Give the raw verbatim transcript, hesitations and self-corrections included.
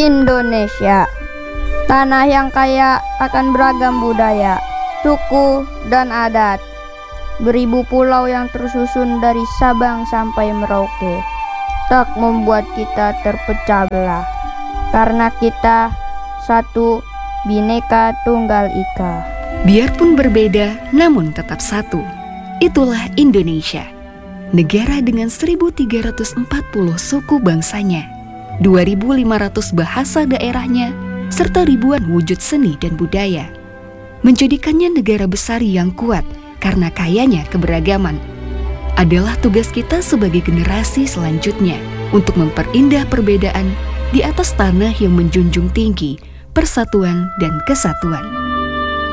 Indonesia, tanah yang kaya akan beragam budaya, suku, dan adat. Beribu pulau yang tersusun dari Sabang sampai Merauke tak membuat kita terpecah belah, karena kita satu, Bhinneka Tunggal Ika. Biarpun berbeda, namun tetap satu. Itulah Indonesia, negara dengan seribu tiga ratus empat puluh suku bangsanya, dua ribu lima ratus bahasa daerahnya, serta ribuan wujud seni dan budaya. Menjadikannya negara besar yang kuat karena kayanya keberagaman. Adalah tugas kita sebagai generasi selanjutnya untuk memperindah perbedaan di atas tanah yang menjunjung tinggi persatuan dan kesatuan.